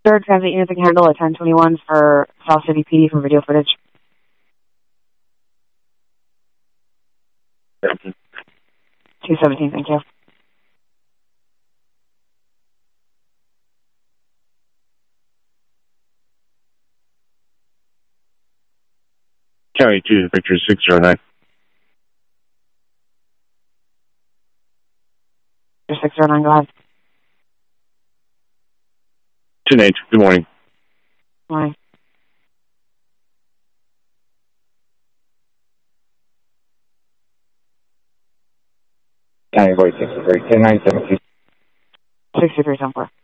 Third transit units that can handle at 1021 for South City PD for video footage. 217, thank you. County 2, Victor 609. 609, go ahead. 2-8, good morning. Morning. County Voice 63, 10-9-17. 63, 10-4.